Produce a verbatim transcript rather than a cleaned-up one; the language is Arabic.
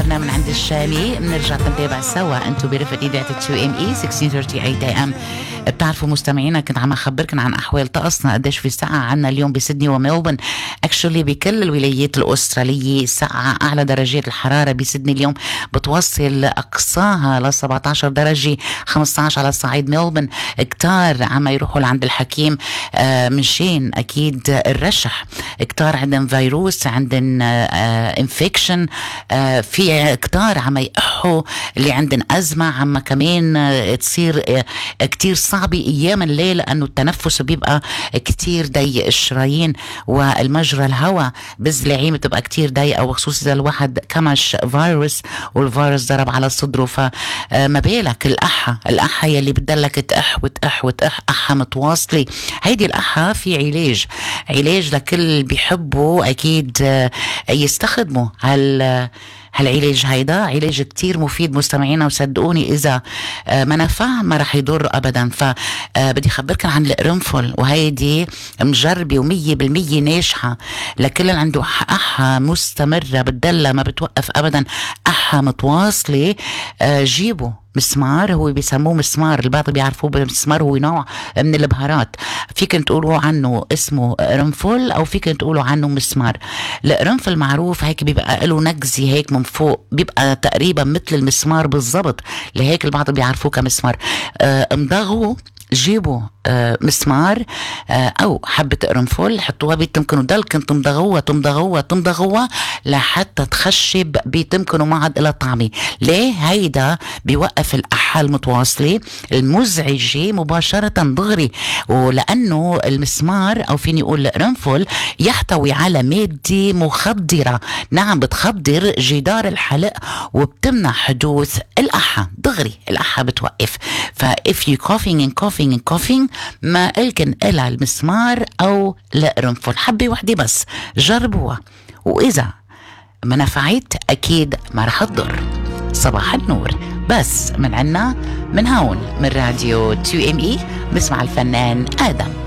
اخبارنا من عند الشامي. بنرجع نتابع سوا انتم برفقة اذاعة تو ام اي ستة ثلاثين ثمانية اي ام. بتعرفوا مستمعينا كنت عم اخبركم عن احوال طقسنا قديش في سقعة عنا اليوم بسيدني وملبورن. اكشولي بكل الولايات الاسترالية سقعة. اعلى درجات الحرارة بسيدني اليوم بتوصل اقصاها ل سبعة عشر درجة، خمسة عشر على صعيد ملبورن. كتار عم يروحوا لعند الحكيم آه منشان اكيد الرشح. كتار عندهم فيروس، عندهم انفكشن، آه في كتار عم يقحوا اللي عندهم ازمه، عم كمان آه تصير آه كتير صعبه ايام الليل لانه التنفس بيبقى كتير ضيق، الشرايين والمجرى الهواء بالزلاعيم بتبقى كتير ضيقه، وخصوصا اذا الواحد كمش فيروس والفيروس ضرب على صدره. فما بالك القحه القحه يلي بتدلك تقح وتقح وتقح قحه متواصله. هيدي القحه في علاج علاج لكل اللي بيحبوا اكيد يستخدموا هال هالعلاج. هيدا علاج كتير مفيد مستمعينا، وصدقوني إذا ما نفع ما رح يضر أبدا. فبدي خبركن عن القرنفل، وهيدي مجربة ومية بالمية ناجحة لكل اللي عنده قحة مستمرة بتدلة ما بتوقف أبدا، قحة متواصلة. جيبوا مسمار، هو بيسموه مسمار، البعض بيعرفوه بالمسمار، هو نوع من البهارات. فيكن تقولوا عنه اسمه قرنفل او فيكن تقولوا عنه مسمار. القرنفل معروف هيك بيبقى له نكزي هيك من فوق، بيبقى تقريبا مثل المسمار بالضبط، لهيك البعض بيعرفوه كمسمار. اه امضغوا، جيبوا آه مسمار آه او حبة قرنفل، حطوها بيتمكنوا دلكن تمضغوها تمضغوها تمضغوها لحتى تخشب، بيتمكنوا ما عاد لها طعمه. ليه؟ هيدا بيوقف القحة المتواصلة المزعجة مباشرة دغري، ولأنه المسمار او فيني اقول القرنفل يحتوي على مادة مخدرة، نعم بتخدر جدار الحلق وبتمنع حدوث القحة دغري، القحة بتوقف. فا if you coughing and coughing and coughing ما إلكن إلا المسمار أو القرنفل، حبة وحدة بس جربوها، وإذا ما نفعت أكيد ما رح تضر. صباح النور بس من عنا من هون من راديو تو ام اي. بسمع الفنان آدم.